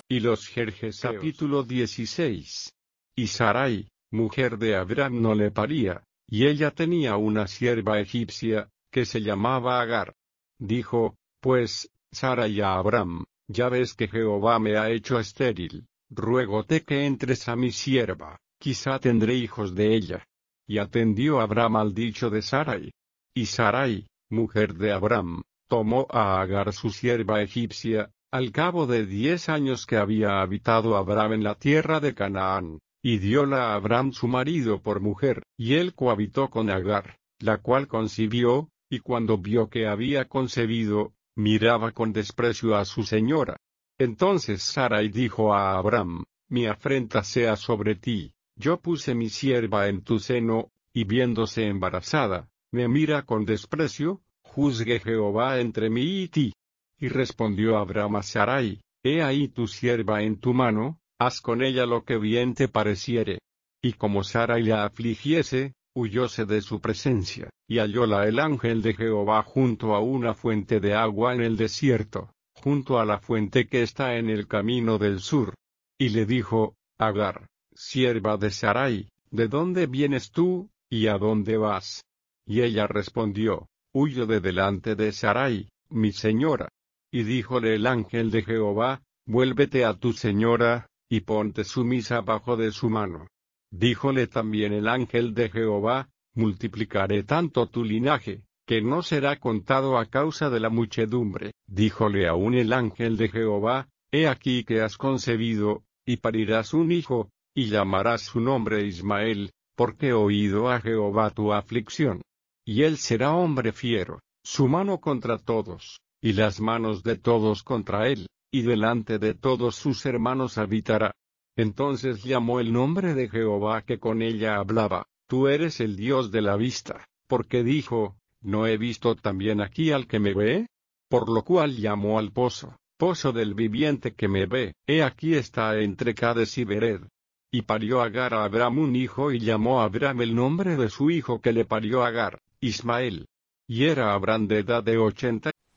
Y los Jerjeseos. Capítulo 16. Y Sarai, mujer de Abram, no le paría, y ella tenía una sierva egipcia, que se llamaba Agar. Dijo, pues, Sarai a Abram, ya ves que Jehová me ha hecho estéril, ruégote que entres a mi sierva, quizá tendré hijos de ella. Y atendió Abram al dicho de Sarai. Y Sarai, mujer de Abram, tomó a Agar su sierva egipcia, al cabo de 10 años que había habitado Abram en la tierra de Canaán, y dióla a Abram su marido por mujer, y él cohabitó con Agar, la cual concibió, y cuando vio que había concebido, miraba con desprecio a su señora. Entonces Sarai dijo a Abram, mi afrenta sea sobre ti, yo puse mi sierva en tu seno, y viéndose embarazada, me mira con desprecio, juzgue Jehová entre mí y ti. Y respondió Abram a Sarai, he ahí tu sierva en tu mano, haz con ella lo que bien te pareciere. Y como Sarai la afligiese, huyóse de su presencia, y hallóla el ángel de Jehová junto a una fuente de agua en el desierto, junto a la fuente que está en el camino del sur. Y le dijo, Agar, sierva de Sarai, ¿de dónde vienes tú, y a dónde vas? Y ella respondió, huyo de delante de Sarai, mi señora. Y díjole el ángel de Jehová, vuélvete a tu señora, y ponte sumisa bajo de su mano. Díjole también el ángel de Jehová, multiplicaré tanto tu linaje, que no será contado a causa de la muchedumbre. Díjole aún el ángel de Jehová, he aquí que has concebido, y parirás un hijo, y llamarás su nombre Ismael, porque he oído a Jehová tu aflicción. Y él será hombre fiero, su mano contra todos, y las manos de todos contra él, y delante de todos sus hermanos habitará. Entonces llamó el nombre de Jehová que con ella hablaba, tú eres el Dios de la vista, porque dijo, ¿no he visto también aquí al que me ve? Por lo cual llamó al pozo, pozo del viviente que me ve, he aquí está entre Cades y Bered. Y parió Agar a Abram un hijo y llamó a Abram el nombre de su hijo que le parió Agar, Ismael. Y era Abram de edad de 80